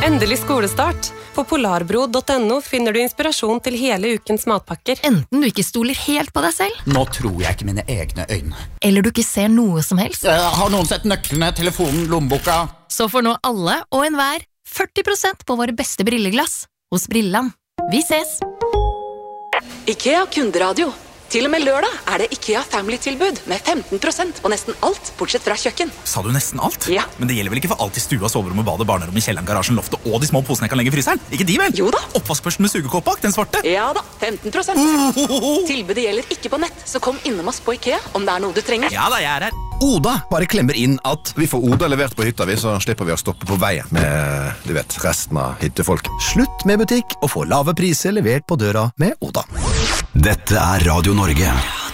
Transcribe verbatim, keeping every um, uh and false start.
Endelig skolestart. På polarbro punktum no finner du inspirasjon til hele ukens matpakker. Enten du ikke stoler helt på deg selv, Nå tror jeg ikke mine egne øyne. eller du ikke ser noe som helst, Har noen sett nøklene, telefonen, lommeboka? så får nå alle og enhver førti prosent på våre beste brilleglass hos Brilland. Vi ses! IKEA kunderadio. Til og med lørdag er det IKEA Family-tilbud med femten prosent på nesten alt, bortsett fra kjøkken. Sa du nesten alt? Ja. Men det gjelder vel ikke for alt I stua, soverommet, badet, barnerommet, kjelleren, garasjen, loftet og de små posene jeg kan legge I fryseren? Ikke de vel? Jo da. Oppvaskbørsten med sugekåp bak, den svarte? Ja da, femten prosent. Tilbudet gjelder ikke på nett, så kom innom oss på IKEA om det er noe du trenger. Ja da, jeg er her. Oda bare klemmer inn at vi får Oda levert på hytta, vi, så slipper vi å stoppe på veien med, du vet, resten av hyttefolk. Slutt med butikk og få lave priser levert på døra med Oda. Dette er Radio Norge.